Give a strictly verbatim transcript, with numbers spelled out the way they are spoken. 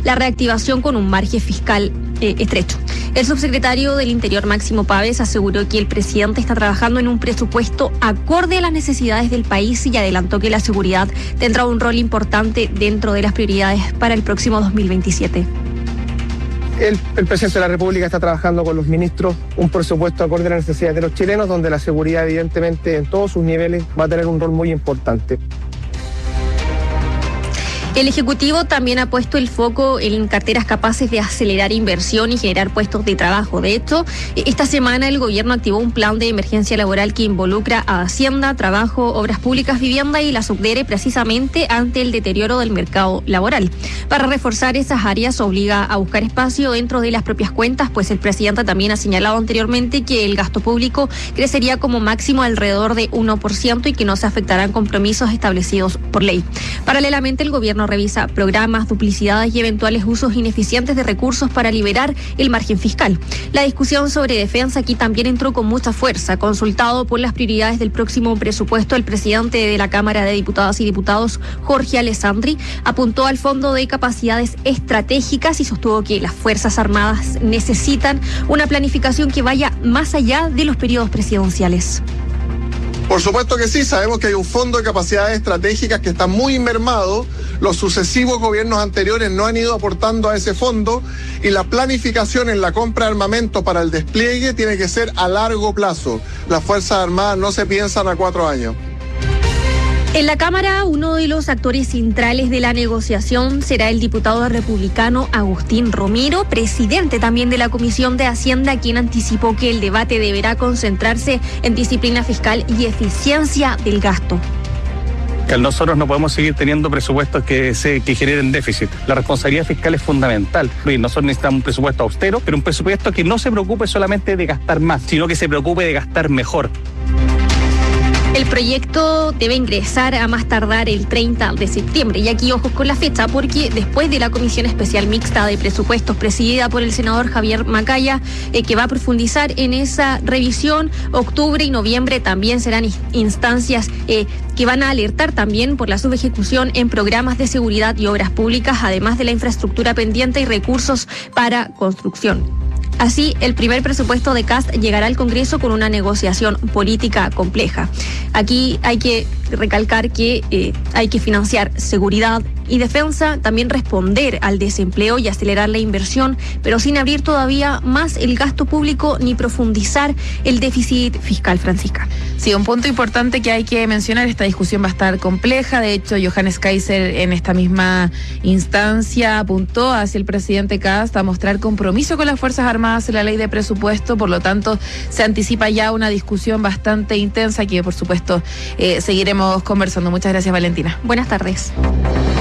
la reactivación con un margen fiscal eh, estrecho. El subsecretario del Interior, Máximo Pávez, aseguró que el presidente está trabajando en un presupuesto acorde a las necesidades del país y adelantó que la seguridad tendrá un rol importante dentro de las prioridades para el próximo dos mil veintisiete. El, el presidente de la República está trabajando con los ministros un presupuesto acorde a las necesidades de los chilenos, donde la seguridad evidentemente en todos sus niveles va a tener un rol muy importante. El Ejecutivo también ha puesto el foco en carteras capaces de acelerar inversión y generar puestos de trabajo. De hecho, esta semana el gobierno activó un plan de emergencia laboral que involucra a Hacienda, Trabajo, Obras Públicas, Vivienda y la Subdere precisamente ante el deterioro del mercado laboral. Para reforzar esas áreas obliga a buscar espacio dentro de las propias cuentas, pues el presidente también ha señalado anteriormente que el gasto público crecería como máximo alrededor de uno por ciento y que no se afectarán compromisos establecidos por ley. Paralelamente, el gobierno revisa programas, duplicidades y eventuales usos ineficientes de recursos para liberar el margen fiscal. La discusión sobre defensa aquí también entró con mucha fuerza. Consultado por las prioridades del próximo presupuesto, el presidente de la Cámara de Diputadas y Diputados, Jorge Alessandri, apuntó al Fondo de Capacidades Estratégicas y sostuvo que las Fuerzas Armadas necesitan una planificación que vaya más allá de los periodos presidenciales. Por supuesto que sí, sabemos que hay un fondo de capacidades estratégicas que está muy mermado. Los sucesivos gobiernos anteriores no han ido aportando a ese fondo y la planificación en la compra de armamento para el despliegue tiene que ser a largo plazo. Las Fuerzas Armadas no se piensan a cuatro años. En la Cámara, uno de los actores centrales de la negociación será el diputado republicano Agustín Romero, presidente también de la Comisión de Hacienda, quien anticipó que el debate deberá concentrarse en disciplina fiscal y eficiencia del gasto. Nosotros no podemos seguir teniendo presupuestos que se que generen déficit. La responsabilidad fiscal es fundamental. Nosotros necesitamos un presupuesto austero, pero un presupuesto que no se preocupe solamente de gastar más, sino que se preocupe de gastar mejor. El proyecto debe ingresar a más tardar el treinta de septiembre. Y aquí ojos con la fecha, porque después de la Comisión Especial Mixta de Presupuestos presidida por el senador Javier Macaya, eh, que va a profundizar en esa revisión, octubre y noviembre también serán instancias eh, que van a alertar también por la subejecución en programas de seguridad y obras públicas, además de la infraestructura pendiente y recursos para construcción. Así, el primer presupuesto de Kast llegará al Congreso con una negociación política compleja. Aquí hay que recalcar que eh, hay que financiar seguridad y defensa, también responder al desempleo y acelerar la inversión, pero sin abrir todavía más el gasto público ni profundizar el déficit fiscal, Francisca. Sí, un punto importante que hay que mencionar, esta discusión va a estar compleja. De hecho, Johannes Kaiser en esta misma instancia apuntó hacia el presidente Kast a mostrar compromiso con las Fuerzas Armadas en la ley de presupuesto, por lo tanto se anticipa ya una discusión bastante intensa que por supuesto eh, seguiremos conversando. Muchas gracias, Valentina. Buenas tardes.